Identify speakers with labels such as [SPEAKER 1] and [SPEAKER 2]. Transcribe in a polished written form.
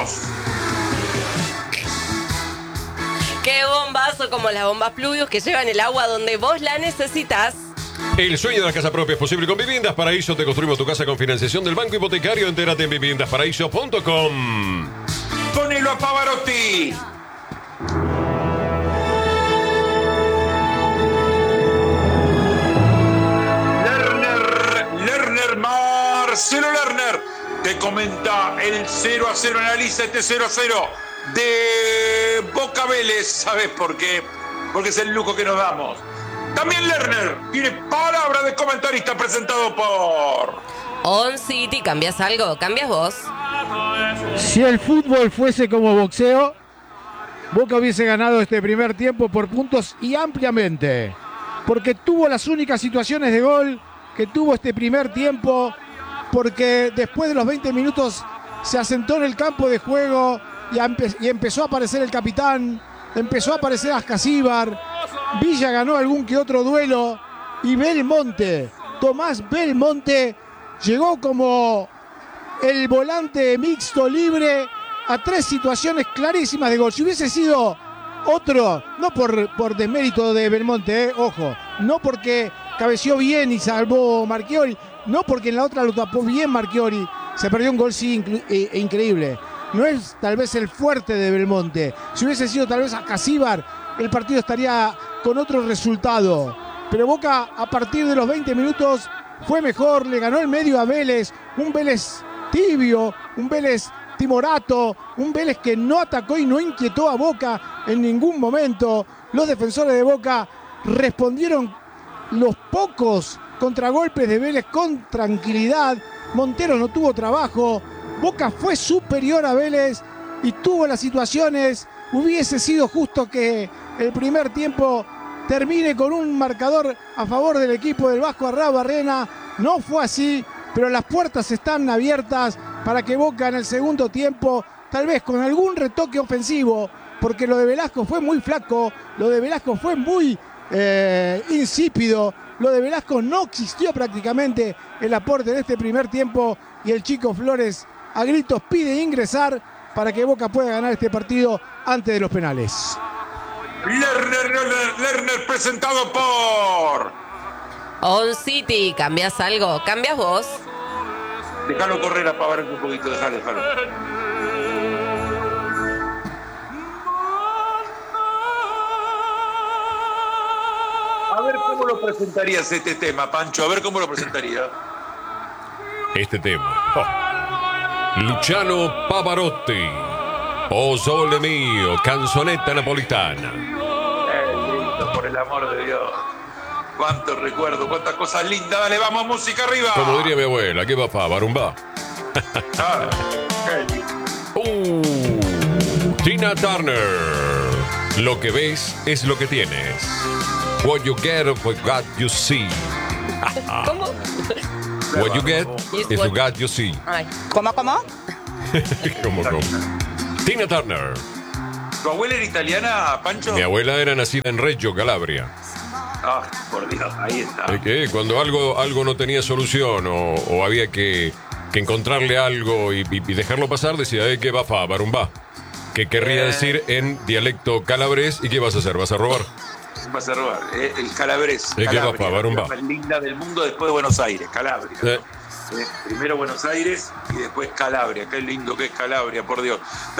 [SPEAKER 1] ¡Vamos!
[SPEAKER 2] ¡Qué bombazo! Como las bombas Pluvius que llevan el agua donde vos la necesitas.
[SPEAKER 3] El sueño de la casa propia es posible con Viviendas Paraíso. Te construimos tu casa con financiación del Banco Hipotecario. Entérate en viviendasparaíso.com.
[SPEAKER 1] ¡Ponelo a Pavarotti! Marcelo Lerner te comenta el 0-0, analiza este 0-0 de Boca Vélez. ¿Sabes por qué? Porque es el lujo que nos damos. También Lerner tiene palabra de comentarista presentado por
[SPEAKER 2] On City. ¿Cambias algo? ¿Cambias vos?
[SPEAKER 4] Si el fútbol fuese como boxeo, Boca hubiese ganado este primer tiempo por puntos y ampliamente. Porque tuvo las únicas situaciones de gol que tuvo este primer tiempo. Porque después de los 20 minutos se asentó en el campo de juego y empezó a aparecer el capitán, empezó a aparecer Ascasíbar, Villa ganó algún que otro duelo y Belmonte, Tomás Belmonte, llegó como el volante mixto libre a 3 situaciones clarísimas de gol. Si hubiese sido otro, no por demérito de Belmonte, ojo, no porque cabeció bien y salvó Marchiori, no porque en la otra lo tapó bien Marchiori, se perdió un gol sí increíble. No es tal vez el fuerte de Belmonte. Si hubiese sido tal vez Ascasíbar, el partido estaría con otro resultado. Pero Boca a partir de los 20 minutos fue mejor, le ganó el medio a Vélez, un Vélez tibio, un Vélez timorato, un Vélez que no atacó y no inquietó a Boca en ningún momento. Los defensores de Boca respondieron los pocos contragolpes de Vélez con tranquilidad. Montero no tuvo trabajo. Boca fue superior a Vélez y tuvo las situaciones. Hubiese sido justo que el primer tiempo termine con un marcador a favor del equipo del Vasco Arrarbarrena. No fue así, pero las puertas están abiertas para que Boca en el segundo tiempo, tal vez con algún retoque ofensivo, porque lo de Velasco fue muy flaco, lo de Velasco fue muy insípido. Lo de Velasco no existió prácticamente el aporte de este primer tiempo y el chico Flores a gritos pide ingresar para que Boca pueda ganar este partido antes de los penales.
[SPEAKER 1] Lerner presentado por
[SPEAKER 2] On City. ¿Cambias algo? ¿Cambias vos?
[SPEAKER 1] Déjalo correr a Pavarotti un poquito, déjalo. A ver cómo lo presentarías este tema, Pancho. A ver cómo lo presentaría.
[SPEAKER 3] Este tema. Luciano Pavarotti. Oh sole mio, canzonetta napolitana.
[SPEAKER 1] Listo, por el amor de Dios. Cuántos recuerdos, cuántas cosas lindas. Dale, vamos, música arriba.
[SPEAKER 3] Como diría mi abuela, ¿qué va a Barumbá? Tina Turner. Lo que ves es lo que tienes. What you get is what you see.
[SPEAKER 2] ¿Cómo?
[SPEAKER 3] What you get is what you see.
[SPEAKER 2] Ay.
[SPEAKER 5] ¿Cómo?
[SPEAKER 3] ¿Cómo? Tina Turner.
[SPEAKER 1] ¿Tu abuela era italiana, Pancho?
[SPEAKER 3] Mi abuela era nacida en Reggio, Calabria.
[SPEAKER 1] Ah, por Dios, ahí está.
[SPEAKER 3] Es que cuando algo no tenía solución o había que encontrarle algo y dejarlo pasar, decía, ¿qué va a barumbá? Que querría decir en dialecto calabrés, ¿y qué vas a hacer? ¿Vas a robar?
[SPEAKER 1] Vas a robar, el calabrés.
[SPEAKER 3] ¿Qué va a barumbá?
[SPEAKER 1] La más linda del mundo después de Buenos Aires, Calabria. ¿No? Primero Buenos Aires y después Calabria. Qué lindo que es Calabria, por Dios.